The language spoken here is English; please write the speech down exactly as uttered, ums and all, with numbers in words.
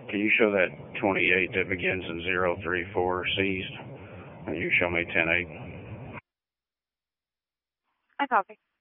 Can you show that twenty-eight that begins in zero three four seized? And you show me ten eight. I copy.